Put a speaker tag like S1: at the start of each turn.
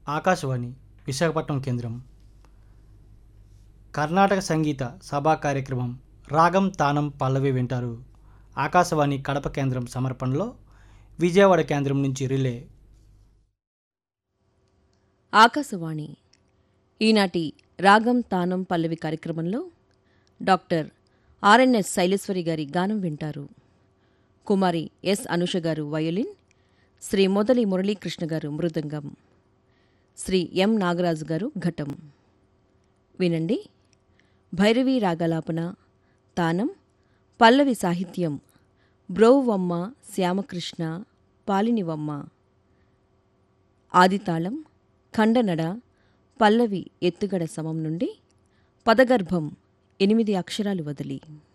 S1: ఆకాశవాణి విశాఖపట్నం కేంద్రం కర్ణాటక సంగీత సభా కార్యక్రమం రాగం తానం పల్లవి వింటారు. ఆకాశవాణి కడప కేంద్రం సమర్పణలో విజయవాడ కేంద్రం నుంచి రిలే.
S2: ఆకాశవాణి ఈనాటి రాగం తానం పల్లవి కార్యక్రమంలో డాక్టర్ ఆర్ఎన్ఎస్ శైలేశ్వరి గారి గానం వింటారు. కుమారి ఎస్ అనుష గారు వయోలిన్, శ్రీ మొదలి మురళీకృష్ణ గారు మృదంగం, శ్రీ ఎం నాగరాజు గారు ఘటం. వినండి. భైరవీ రాగలాపన, తానం, పల్లవి సాహిత్యం బ్రోవమ్మ శ్యామకృష్ణ పాలినివమ్మ. ఆదితాళం ఖండనడ పల్లవి ఎత్తుగడ సమం నుండి పదగర్భం 8 అక్షరాలు వదిలి.